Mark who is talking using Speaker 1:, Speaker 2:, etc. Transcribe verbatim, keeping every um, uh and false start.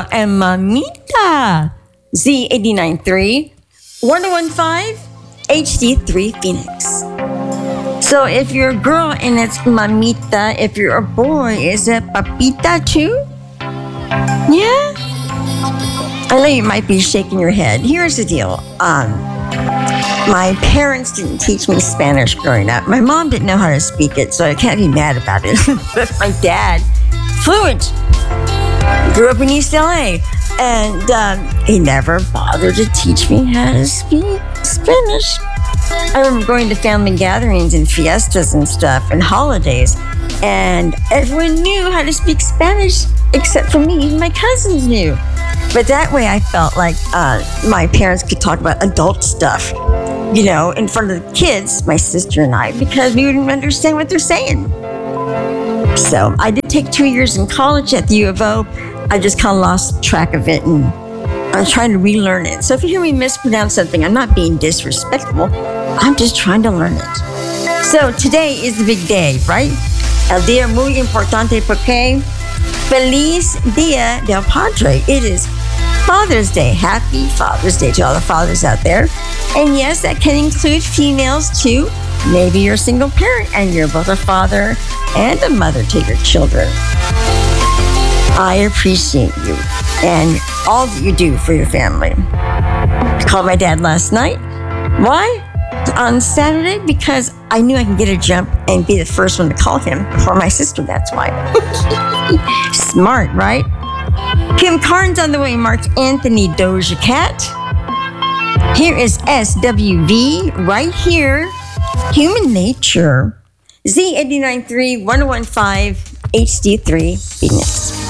Speaker 1: Papa and Mamita. Z eight nine three, one oh one five, H D three Phoenix. So if you're a girl and it's Mamita, if you're a boy, is it Papita too? Yeah? I know you might be shaking your head. Here's the deal. Um, my parents didn't teach me Spanish growing up. My mom didn't know how to speak it, so I can't be mad about it. But my dad, fluent, grew up in East L A, and um, he never bothered to teach me how to speak Spanish. I remember going to family gatherings and fiestas and stuff and holidays, and everyone knew how to speak Spanish except for me. Even my cousins knew. But that way I felt like uh, my parents could talk about adult stuff, you know, in front of the kids, my sister and I, because we wouldn't understand what they're saying. So I did take two years in college at the U of O. I just kind of lost track of it, and I'm trying to relearn it. So if you hear me mispronounce something, I'm not being disrespectful. I'm just trying to learn it. So today is the big day, right? El día muy importante porque Feliz Dia del Padre. It is Father's Day. Happy Father's Day to all the fathers out there. And yes, that can include females too. Maybe you're a single parent and you're both a father and a mother to your children. I appreciate you and all that you do for your family. I called my dad last night. Why? On Saturday, because I knew I could get a jump and be the first one to call him before my sister. That's why. Smart, right? Kim Carnes on the way. Mark Anthony, Doja Cat. Here is S W V right here. Human Nature. Z eight nine three, one oh one five, H D three Phoenix.